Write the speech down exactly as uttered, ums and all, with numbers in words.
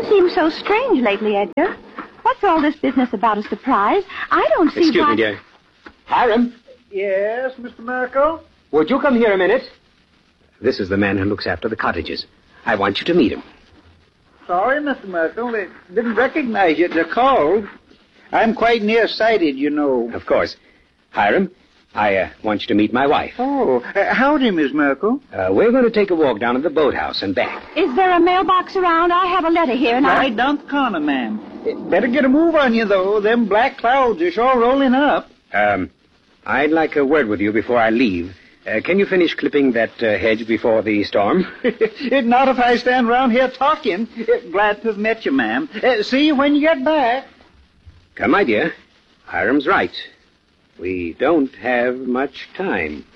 seem so strange lately, Edgar. What's all this business about a surprise? I don't see Excuse why... me, dear. Hiram? Yes, Mister Merkel? Would you come here a minute? This is the man who looks after the cottages. I want you to meet him. Sorry, Mister Merkel. They didn't recognize you at the call. I'm quite nearsighted, you know. Of course. Hiram, I uh, want you to meet my wife. Oh, uh, howdy, Miss Merkel. Uh, we're going to take a walk down to the boathouse and back. Is there a mailbox around? I have a letter here, and I... Right down the corner, ma'am. Uh, Better get a move on you, though. Them black clouds are sure rolling up. Um, I'd like a word with you before I leave. Uh, can you finish clipping that uh, hedge before the storm? Not if I stand around here talking. Uh, glad to have met you, ma'am. Uh, see you when you get back. Come, my dear. Hiram's right. We don't have much time.